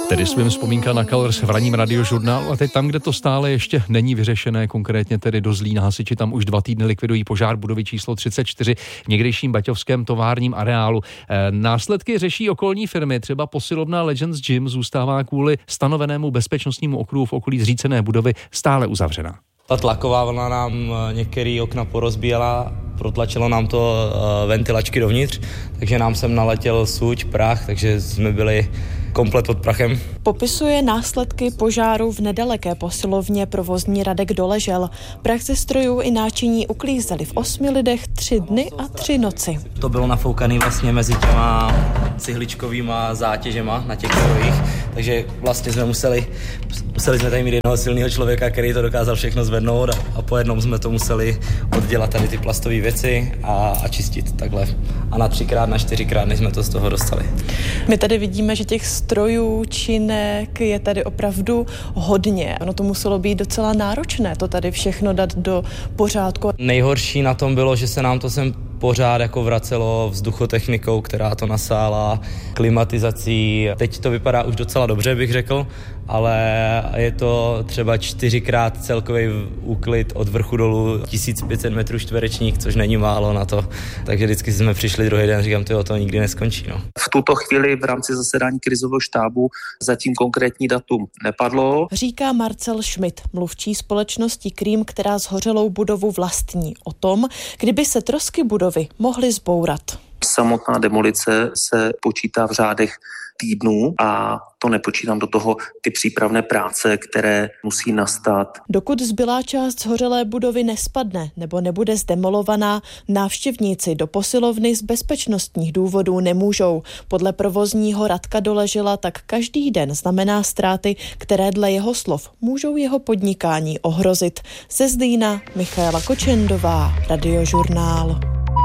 Tedy svým vzpomínka na Colors v ranním Radiožurnálu. A teď tam, kde to stále ještě není vyřešené, konkrétně tedy do Zlína, hasiči tam už 2 týdny likvidují požár budovy číslo 34 v někdejším baťovském továrním areálu. Následky řeší okolní firmy, třeba posilovna Legends Gym zůstává kvůli stanovenému bezpečnostnímu okruhu v okolí zřícené budovy stále uzavřená. Ta tlaková vlna nám některé okna porozbíjela, protlačilo nám to ventilačky dovnitř, takže nám sem naletěl suť, prach, takže jsme byli komplet pod prachem. Popisuje následky požáru v nedaleké posilovně provozní Radek Doležel. Prach ze strojů i náčiní uklízeli v 8 lidech 3 dny a 3 noci. To bylo nafoukané vlastně mezi těma cihličkovýma zátěžema na těch strojích, takže vlastně jsme museli jsme tady mít jednoho silného člověka, který to dokázal všechno zvednout a po jednom jsme to museli oddělat tady ty plastové věci a čistit takhle. A na 3x, na 4x, než jsme to z toho dostali. My tady vidíme, že těch strojů, činek je tady opravdu hodně. Ono to muselo být docela náročné, to tady všechno dát do pořádku. Nejhorší na tom bylo, že se nám to sem pořád jako vracelo vzduchotechnikou, která to nasála, klimatizací. Teď to vypadá už docela dobře, bych řekl, ale je to třeba 4x celkový úklid od vrchu dolů 1500 metrů čtverečních, což není málo na to. Takže vždycky jsme přišli druhý den a říkám, to nikdy neskončí. No. V tuto chvíli v rámci zasedání krizového štábu zatím konkrétní datum nepadlo. Říká Marcel Schmidt, mluvčí společnosti Krím, která zhořelou budovu vlastní. O tom, kdyby se trosky budovy mohly zbourat. Samotná demolice se počítá v řádech týdnů a to nepočítám do toho ty přípravné práce, které musí nastat. Dokud zbylá část zhořelé budovy nespadne nebo nebude zdemolovaná, návštěvníci do posilovny z bezpečnostních důvodů nemůžou. Podle provozního Radka Doležela tak každý den znamená ztráty, které dle jeho slov můžou jeho podnikání ohrozit. Ze Zlína Michaela Kočendová, Radiožurnál.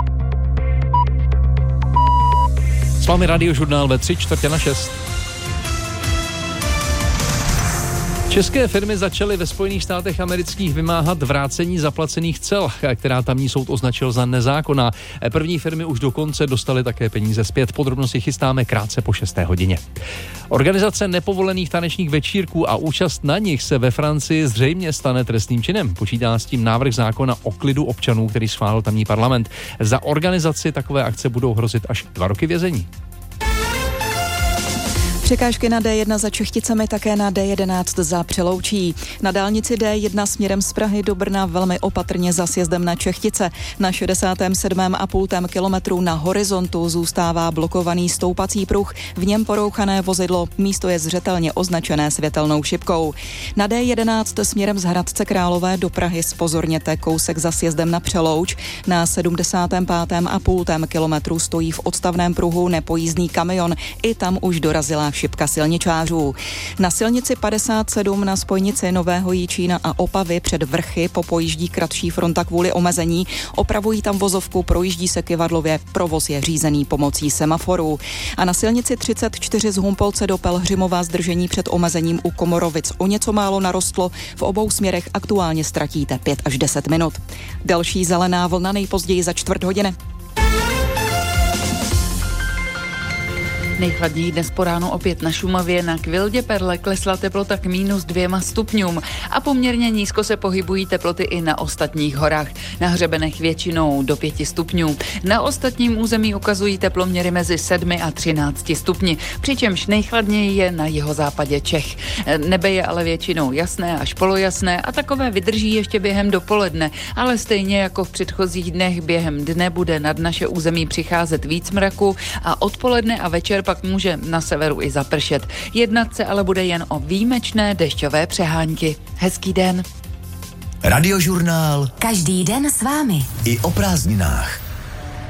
S vámi Radiožurnál ve 3/4/6. České firmy začaly ve Spojených státech amerických vymáhat vrácení zaplacených cel, která tamní soud označil za nezákonná. První firmy už dokonce dostaly také peníze zpět. Podrobnosti chystáme krátce po 6. hodině. Organizace nepovolených tanečních večírků a účast na nich se ve Francii zřejmě stane trestným činem. Počítá s tím návrh zákona o klidu občanů, který schválil tamní parlament. Za organizaci takové akce budou hrozit až 2 roky vězení. Překážky na D1 za Čechticemi, také na D11 za Přeloučí. Na dálnici D1 směrem z Prahy do Brna velmi opatrně za sjezdem na Čechtice. Na 67,5 kilometru na horizontu zůstává blokovaný stoupací pruh, v něm porouchané vozidlo, místo je zřetelně označené světelnou šipkou. Na D11 směrem z Hradce Králové do Prahy zpozorněte kousek za sjezdem na Přelouč. Na 75,5 kilometru stojí v odstavném pruhu nepojízdný kamion, i tam už dorazila šipka silničářů. Na silnici 57 na spojnici Nového Jičína a Opavy před Vrchy popojíždí kratší fronta kvůli omezení. Opravují tam vozovku, projíždí se kyvadlově, provoz je řízený pomocí semaforů. A na silnici 34 z Humpolce do Pelhřimova zdržení před omezením u Komorovic o něco málo narostlo. V obou směrech aktuálně ztratíte 5 až 10 minut. Další zelená vlna nejpozději za 1/4 hodiny. Nejchladněji dnes po ránu opět na Šumavě, na Kvildě Perle klesla teplota k -2 stupňům a poměrně nízko se pohybují teploty i na ostatních horách. Na hřebenech většinou do 5 stupňů. Na ostatním území ukazují teploměry mezi 7 a 13 stupni, přičemž nejchladněji je na jihozápadě Čech. Nebe je ale většinou jasné až polojasné a takové vydrží ještě během dopoledne, ale stejně jako v předchozích dnech během dne bude nad naše území přicházet víc mraku a odpoledne a večer pak může na severu i zapršet. Jednat se ale bude jen o výjimečné dešťové přehánky. Hezký den. Radiožurnál. Každý den s vámi. I o prázdninách.